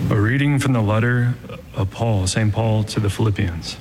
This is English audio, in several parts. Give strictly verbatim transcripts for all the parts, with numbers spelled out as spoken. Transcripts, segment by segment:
A reading from the letter of Paul, Saint Paul to the Philippians.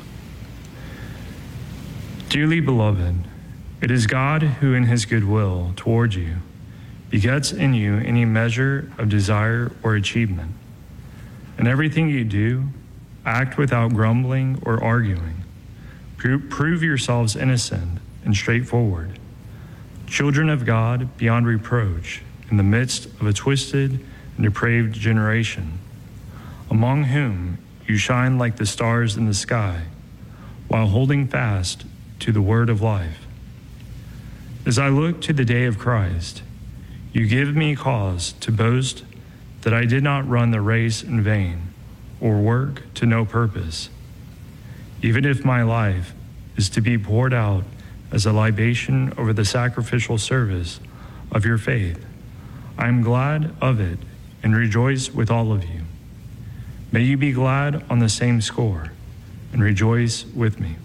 Dearly beloved, it is God who in his good will toward you begets in you any measure of desire or achievement. In everything you do, act without grumbling or arguing. Pro- prove yourselves innocent and straightforward, children of God beyond reproach in the midst of a twisted and depraved generation, among whom you shine like the stars in the sky, while holding fast to the word of life. As I look to the day of Christ, you give me cause to boast that I did not run the race in vain or work to no purpose. Even if my life is to be poured out as a libation over the sacrificial service of your faith, I am glad of it and rejoice with all of you. May you be glad on the same score and rejoice with me.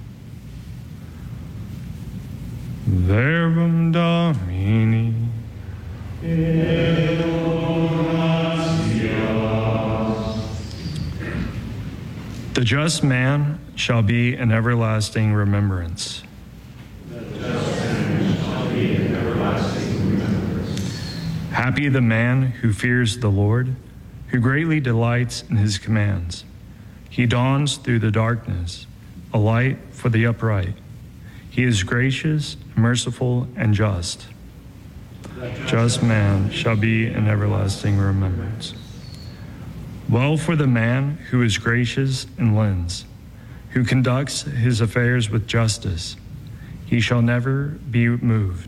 Verbum Domini. The just man shall be an everlasting remembrance. The just man shall be an everlasting remembrance. Happy the man who fears the Lord, who greatly delights in his commands. He dawns through the darkness, a light for the upright. He is gracious, merciful, and just. Just man shall be an everlasting remembrance. Well for the man who is gracious and lends, who conducts his affairs with justice. He shall never be moved.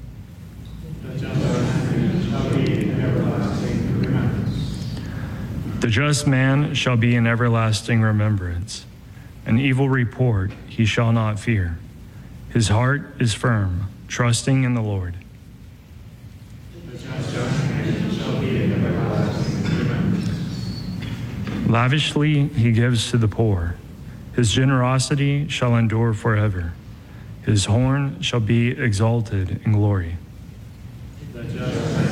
The just man shall be an everlasting remembrance. An evil report he shall not fear. His heart is firm, trusting in the Lord. The just man shall be an everlasting remembrance. Lavishly he gives to the poor. His generosity shall endure forever. His horn shall be exalted in glory. The just